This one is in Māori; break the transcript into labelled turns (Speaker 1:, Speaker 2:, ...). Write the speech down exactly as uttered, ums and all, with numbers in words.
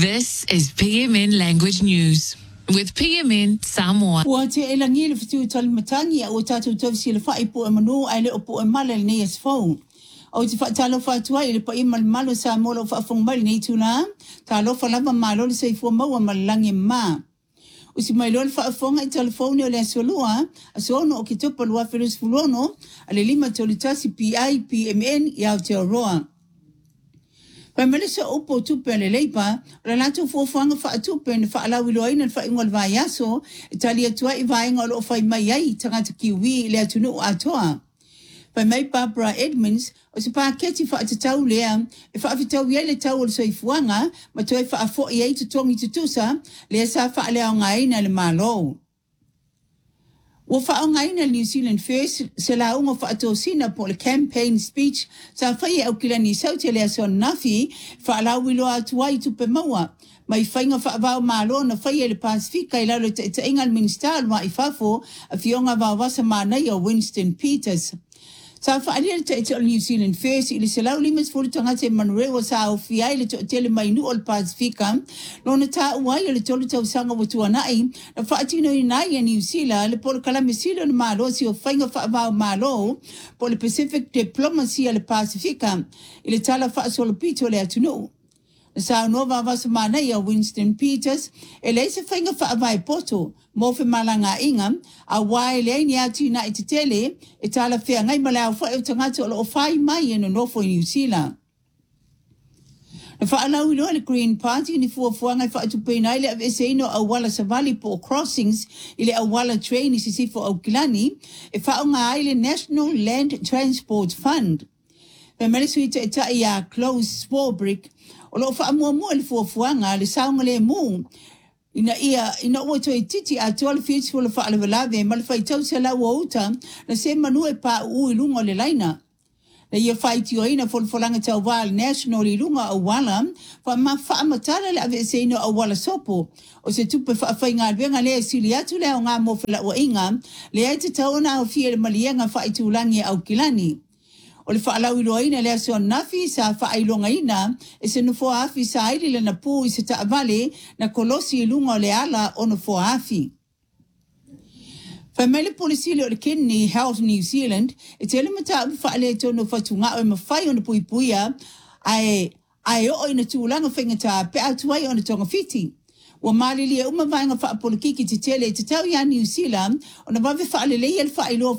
Speaker 1: This is P M N Language News with P M N Samoa.
Speaker 2: Wa te elangi le fitu tali matangi o tatu tavisi le fai po e manu ai le opo e mala le nei asfau. O te whaatalo whaatua i le pa i malo sa molo whaafong mali nei tuna, ta alofa lava malo le seifua maua malangi ma. O si mai lor whaafonga i telefoni o le asolua, asono o ki tupa lua whirus fulono, a le lima tolitasi P I P M N i Aotearoa. Pai melisa upo tupe le leipa, la lato fuafuanga wha tupe ni wha alawi loaina wha ingol vai aso, itali atua i vai ngol o whai mai ai tangata kiwi le atunu o atoa. Pai mai Barbara Edmonds, o si pā keti wha atatau lea, e wha awhitau iei le tau o le soifuanga, ma toi wha afo i ei tutongi tutusa, lea sa wha alea o ngaina le malo. Wa wha ngaina New Zealand First, se la unga wha atosina po le campaign speech, sa whai au kila ni sauti lea son nafi, wha alawi loa atuai tupe maua. Mai whainga wha avao malo na whai e le Pasifika i lalo te ingal ministal wa i fafo, a fionga vao wasa manai o Winston Peters. Sa whaalia le te New Zealand First, i le se lau limas furu tangate Manurewa sa au fiai le tele mai nu o le Pasifika, lona ta uai le tolu tau sanga watua nai, na whaatino i nai a New Zealand, le polo kalame silo na malo si o whainga whaavao malo, po le Pacific Diplomacy a le Pasifika, i le tala whaasolo pito le atunu. Na sa nova vasa manai a Winston Peters, e le se whainga whaavai poto, mo fe malanga inga, a wai le ni atu na i te tele, e tala whea ngai malao wha e tangata o lo whai mai e no nofo i New Zealand. Na wha alau ilo le Green Party ni fua fua ngai wha atu pēnai le avese ino a wala savali po crossings i le a wala train i sisifo au kilani, e wha o ngā ai le National Land Transport Fund. Pe meresu i te eta i a Close Swarbrick, o lo wha amua mua le fua fuanga le saunga le mu, ina ia ina o to titi a tol fiits fo le fa le lave mal fai tau se la uta na se manu e pa u ilunga le laina na ia fai tio ina fo fo langa tau val national ilunga o wala fa ma fa matala le ave se ino o wala sopo o se tupe fa fai nga venga le sili atu le nga mo fa la o inga le ai te tau na o fie le malienga fai tu langi au kilani. O le whaalau iloaina lea so nafi sa whaailonga ina, e se nufo afi sa aili le na pū i se taavale na kolosi ilunga o le ala o nufo afi. Whaimele polisi le o le kini Health New Zealand, e te elemata abu whaale tono whatunga o e mawhai o na pui puia, ai ai o ina tūlanga whengata pe atuai o na tonga fiti. Wa malili e uma vainga whaapolikiki te tele te tau ya New Zealand, o na wawe whaale leia le whailo